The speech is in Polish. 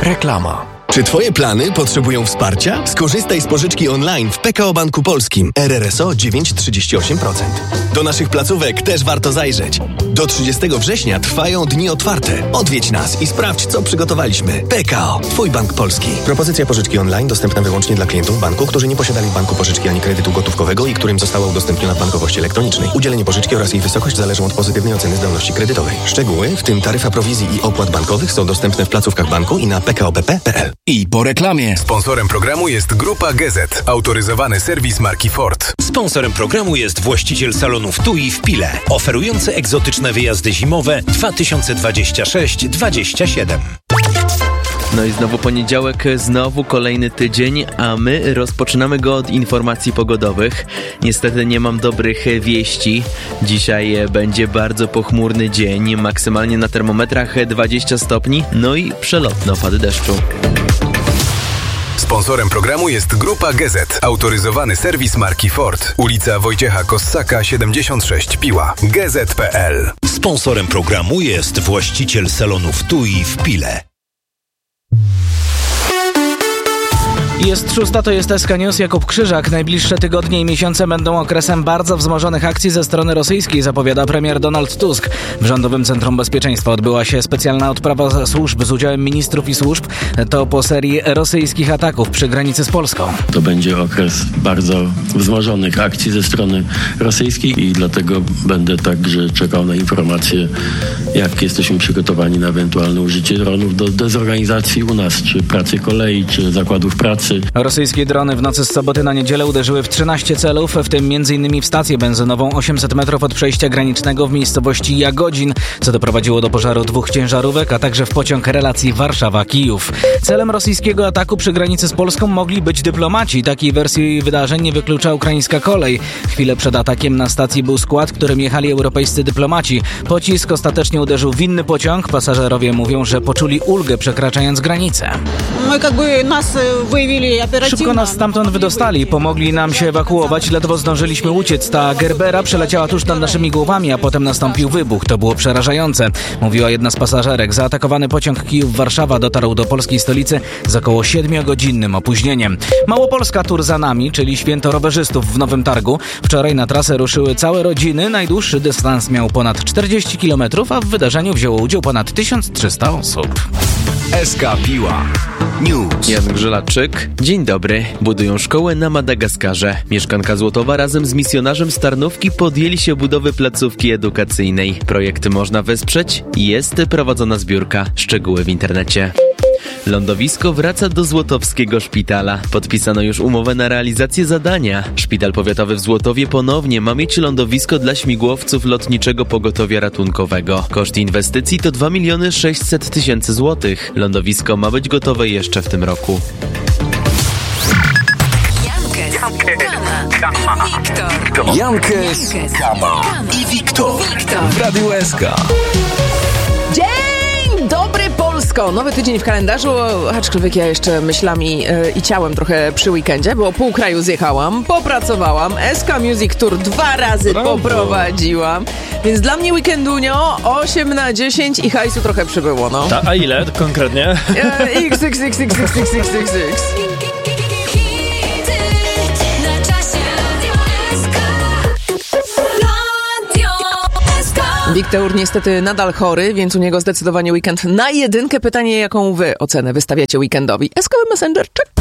Reklama. Czy Twoje plany potrzebują wsparcia? Skorzystaj z pożyczki online w PKO Banku Polskim. RRSO 9,38%. Do naszych placówek też warto zajrzeć. Do 30 września trwają dni otwarte. Odwiedź nas i sprawdź, co przygotowaliśmy. PKO, Twój bank polski. Propozycja pożyczki online dostępna wyłącznie dla klientów banku, którzy nie posiadali w banku pożyczki ani kredytu gotówkowego i którym została udostępniona w bankowości elektronicznej. Udzielenie pożyczki oraz jej wysokość zależą od pozytywnej oceny zdolności kredytowej. Szczegóły, w tym taryfa prowizji i opłat bankowych, są dostępne w placówkach banku i na pkopp.pl. I po reklamie. Sponsorem programu jest Grupa GZ, autoryzowany serwis marki Ford. Sponsorem programu jest właściciel salonów TUI w Pile, oferujący egzotyczne wyjazdy zimowe 2026-27. No i znowu poniedziałek, znowu kolejny tydzień, a my rozpoczynamy go od informacji pogodowych. Niestety nie mam dobrych wieści. Dzisiaj będzie bardzo pochmurny dzień, maksymalnie na termometrach 20 stopni, no i przelotne opady deszczu. Sponsorem programu jest Grupa GZ, autoryzowany serwis marki Ford. Ulica Wojciecha Kossaka 76 Piła. gz.pl. Sponsorem programu jest właściciel salonów TUI w Pile. Jest 6, to jest SK News, Jakub Krzyżak. Najbliższe tygodnie i miesiące będą okresem bardzo wzmożonych akcji ze strony rosyjskiej, zapowiada premier Donald Tusk. W Rządowym Centrum Bezpieczeństwa odbyła się specjalna odprawa służb z udziałem ministrów i służb. To po serii rosyjskich ataków przy granicy z Polską. To będzie okres bardzo wzmożonych akcji ze strony rosyjskiej i dlatego będę także czekał na informacje, jak jesteśmy przygotowani na ewentualne użycie dronów do dezorganizacji u nas, czy pracy kolei, czy zakładów pracy. Rosyjskie drony w nocy z soboty na niedzielę uderzyły w 13 celów, w tym m.in. w stację benzynową 800 metrów od przejścia granicznego w miejscowości Jagodzin, co doprowadziło do pożaru 2 ciężarówek, a także w pociąg relacji Warszawa-Kijów. Celem rosyjskiego ataku przy granicy z Polską mogli być dyplomaci. Takiej wersji wydarzeń nie wyklucza ukraińska kolej. Chwilę przed atakiem na stacji był skład, którym jechali europejscy dyplomaci. Pocisk ostatecznie uderzył w inny pociąg. Pasażerowie mówią, że poczuli ulgę przekraczając granicę. Szybko nas stamtąd wydostali, pomogli nam się ewakuować, ledwo zdążyliśmy uciec. Ta Gerbera przeleciała tuż nad naszymi głowami, a potem nastąpił wybuch. To było przerażające, mówiła jedna z pasażerek. Zaatakowany pociąg Kijów-Warszawa dotarł do polskiej stolicy z około 7-godzinnym opóźnieniem. Małopolska Tour za nami, czyli święto rowerzystów w Nowym Targu. Wczoraj na trasę ruszyły całe rodziny. Najdłuższy dystans miał ponad 40 km, a w wydarzeniu wzięło udział ponad 1300 osób. SK Piła News. Jan Grzelaczyk. Dzień dobry. Budują szkołę na Madagaskarze. Mieszkanka Złotowa razem z misjonarzem z Tarnówki podjęli się budowy placówki edukacyjnej. Projekt można wesprzeć. Jest prowadzona zbiórka. Szczegóły w internecie. Lądowisko wraca do Złotowskiego Szpitala. Podpisano już umowę na realizację zadania. Szpital Powiatowy w Złotowie ponownie ma mieć lądowisko dla śmigłowców Lotniczego Pogotowia Ratunkowego. Koszt inwestycji to 2 600 000 złotych. Lądowisko ma być gotowe jeszcze w tym roku. Jankes, Kama i Wiktor w Radiu SK. Dzień dobry Polsko! Nowy tydzień w kalendarzu, aczkolwiek ja jeszcze myślami i ciałem trochę przy weekendzie, bo pół kraju zjechałam, popracowałam, SK Music Tour 2 razy poprowadziłam, więc dla mnie weekendunio 8 na 10 i hajsu trochę przybyło, no. A ile konkretnie? X. Wiktor niestety nadal chory, więc u niego zdecydowanie weekend na jedynkę. Pytanie, jaką wy ocenę wystawiacie weekendowi? SK Messenger, czek.